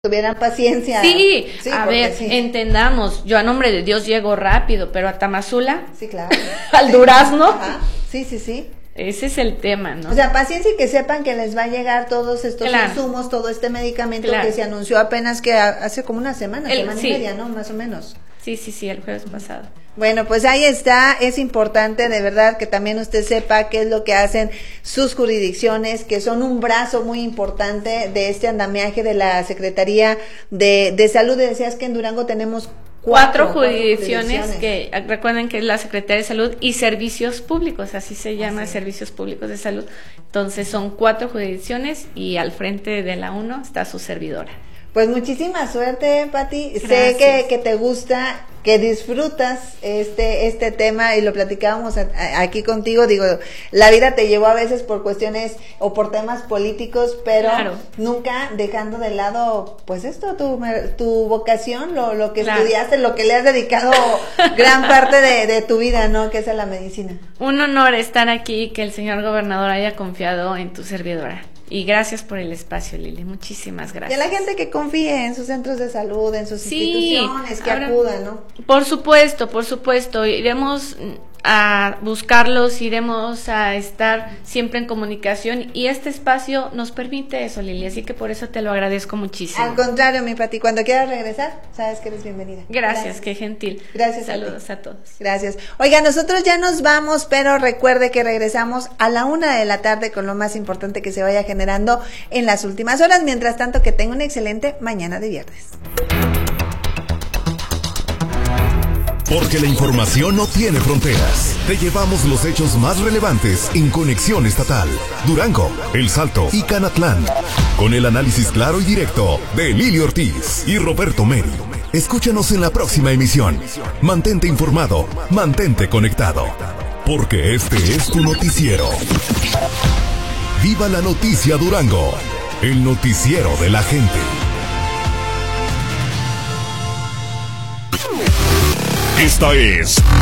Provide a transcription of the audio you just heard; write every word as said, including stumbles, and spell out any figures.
tuvieran paciencia. Sí, sí a ver, sí. entendamos, yo a nombre de Dios llego rápido, pero a Tamazula, sí, claro. al sí. Durazno, Ajá. sí, sí, sí. Ese es el tema, ¿no? O sea, paciencia y que sepan que les va a llegar todos estos claro. insumos, todo este medicamento claro. que se anunció apenas que hace como una semana, el, semana sí. y media, ¿no? Más o menos. Sí, sí, sí, el jueves pasado. Bueno, pues ahí está, es importante de verdad que también usted sepa qué es lo que hacen sus jurisdicciones, que son un brazo muy importante de este andamiaje de la Secretaría de, de Salud. Decías que en Durango tenemos Cuatro, cuatro, jurisdicciones, cuatro jurisdicciones que recuerden que es la Secretaría de Salud y Servicios Públicos, así se llama, así. Servicios Públicos de Salud. Entonces son cuatro jurisdicciones y al frente de la uno está su servidora. Pues muchísima suerte, Pati. Sé que, que te gusta, que disfrutas este este tema y lo platicábamos a, a, aquí contigo. Digo, la vida te llevó a veces por cuestiones o por temas políticos, pero claro. nunca dejando de lado, pues esto, tu, tu vocación, lo, lo que claro. estudiaste, lo que le has dedicado gran parte de, de tu vida, ¿no? Que es a la medicina. Un honor estar aquí y que el señor gobernador haya confiado en tu servidora. Y gracias por el espacio, Lili. Muchísimas gracias. Y a la gente que confíe en sus centros de salud, en sus sí, instituciones, que ahora, acudan, ¿no? Por supuesto, por supuesto. Iremos a buscarlos, iremos a estar siempre en comunicación y este espacio nos permite eso, Lili. Así que por eso te lo agradezco muchísimo. Al contrario, mi Pati, cuando quieras regresar, sabes que eres bienvenida. Gracias, Gracias. Qué gentil. Gracias. Saludos a, a todos. Gracias. Oiga, nosotros ya nos vamos, pero recuerde que regresamos a la una de la tarde con lo más importante que se vaya generando en las últimas horas. Mientras tanto, que tenga una excelente mañana de viernes. Porque la información no tiene fronteras. Te llevamos los hechos más relevantes en Conexión Estatal. Durango, El Salto y Canatlán. Con el análisis claro y directo de Lili Ortiz y Roberto Meri. Escúchanos en la próxima emisión. Mantente informado, mantente conectado. Porque este es tu noticiero. Viva la noticia Durango. El noticiero de la gente. Esta es